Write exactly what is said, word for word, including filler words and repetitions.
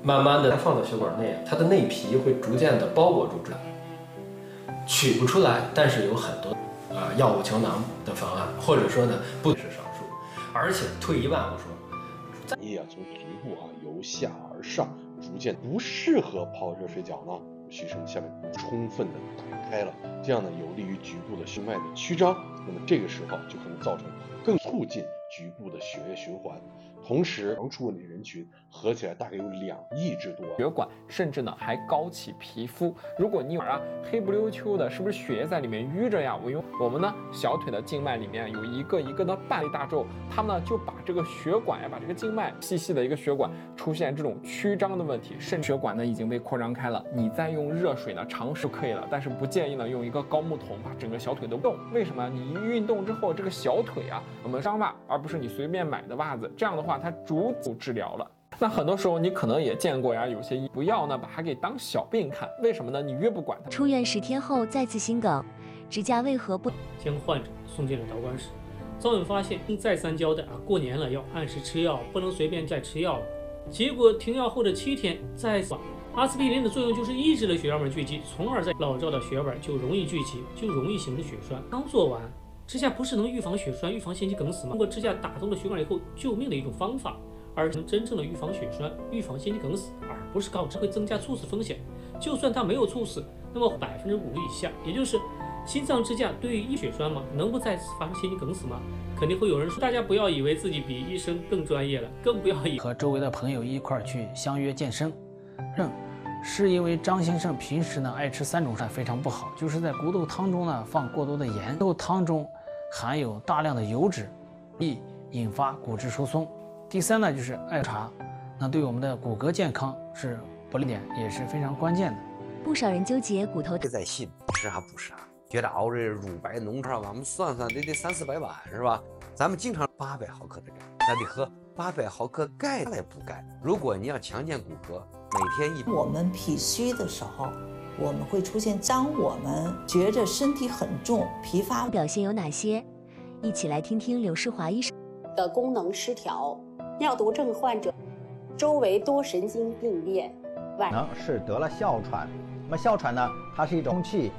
慢慢的放到血管内，它的内皮会逐渐的包裹住这，取不出来。但是有很多啊、呃、药物球囊的方案，或者说呢不是上述，而且退一万步说， 液啊从局部啊由下而上逐渐不适合泡热水脚呢，牺牲下面充分的打开了，这样呢有利于局部的血脉的曲张，那么这个时候就可能造成更促进局部的血液循环。同时常出问题人群合起来大概有两亿之多， 血管甚至呢还高起皮肤。如果你有啊黑不溜秋的，是不是血液在里面淤着呀？我用我们呢小腿的静脉里面有一个一个的半大皱，它们呢就把这个血管呀，把这个静脉细细的一个血管出现这种曲张的问题，甚至血管呢已经被扩张开了。你再用热水呢尝试可以了，但是不建议呢用一个高木桶把整个小腿都动。为什么？你一运动之后，这个小腿啊，我们伤袜，而不是你随便买的袜子，这样的话它逐步治疗了。那很多时候你可能也见过呀，有些不要呢把它给当小病看，为什么呢？你越不管它， 出院十天后再次心梗，支架为何不？ 将患者送进了导管室，早晚发现再三交代啊，过年了要按时吃药，不能随便再吃药了。结果停药后的七天再次，阿司匹林的作用就是抑制了血小板聚集，从而在老赵的血小板就容易聚集，就容易形成血栓。刚做完，支架不是能预防血栓、预防心肌梗死吗？通过支架打通了血管以后救命的一种方法，而能真正的预防血栓、预防心肌梗死，而不是告知会增加猝死风险。就算它没有猝死，那么百分之五以下，也就是心脏支架对于血栓吗？能不再次发生心肌梗死吗？肯定会有人说，大家不要以为自己比医生更专业了，更不要以和周围的朋友一块儿去相约健身。嗯，是因为张先生平时呢爱吃三种菜非常不好，就是在骨头汤中呢放过多的盐，骨头汤中含有大量的油脂，易引发骨质疏松。第三呢就是爱茶，那对我们的骨骼健康是不利点，也是非常关键的。 不少人纠结骨头在信吃啥不是啊？觉得熬这乳白浓汤吧，我们算算得得三四百碗是吧？咱们经常八百毫克的钙，咱得喝八百毫克钙来补钙。如果你要强健骨骼，每天一我们脾虚的时候，我们会出现，当我们觉着身体很重、疲乏表现有哪些？一起来听听刘世华医生的功能失调。尿毒症患者周围多神经病变， 可能是得了哮喘。那么哮喘呢，它是一种空气